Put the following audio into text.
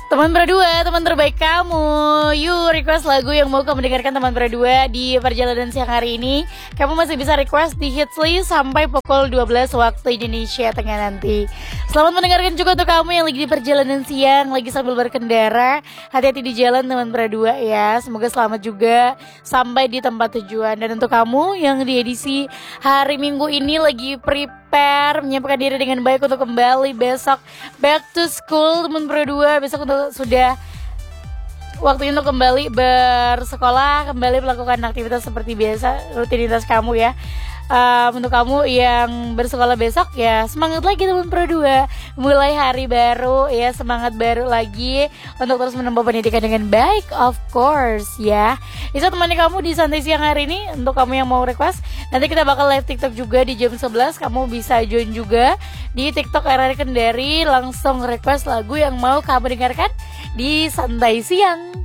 Teman berdua, teman terbaik kamu. Yuk request lagu yang mau kamu dengarkan teman berdua di perjalanan siang hari ini. Kamu masih bisa request di Hits List sampai pukul 12 waktu Indonesia Tengah nanti. Selamat mendengarkan juga untuk kamu yang lagi di perjalanan siang, lagi sambil berkendara. Hati-hati di jalan teman berdua ya. Semoga selamat juga sampai di tempat tujuan. Dan untuk kamu yang di edisi hari Minggu ini lagi prepare menyiapkan diri dengan baik untuk kembali besok back to school teman berdua. Besok untuk sudah waktunya untuk kembali bersekolah, kembali melakukan aktivitas seperti biasa, rutinitas kamu ya. Untuk kamu yang bersekolah besok ya, semangat lagi teman berdua. Mulai hari baru ya, semangat baru lagi untuk terus menempuh pendidikan dengan baik, of course ya. Bisa temani kamu di santai siang hari ini. Untuk kamu yang mau request, nanti kita bakal live TikTok juga di jam 11. Kamu bisa join juga di TikTok RRI Kendari, langsung request lagu yang mau kamu dengarkan di santai siang.